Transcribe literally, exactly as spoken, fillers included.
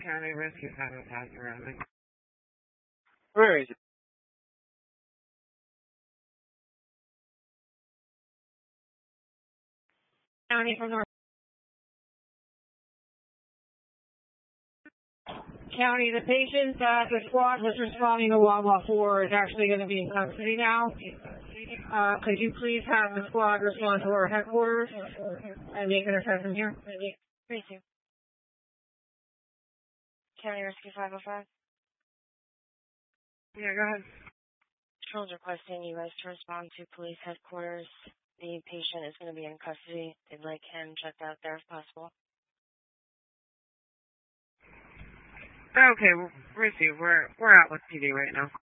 County Rescue Habitat, you're at me. Where is it? County from North. County, the patient that the squad was responding to one one four is actually going to be in custody now. Uh, could you please have the squad respond to our headquarters and make an assessment here? Thank you. County Rescue five oh five. Yeah, go ahead. Patrol's requesting you guys to respond to police headquarters. The patient is going to be in custody. They'd like him checked out there if possible. Okay, well, receive. We're we're out with P D right now.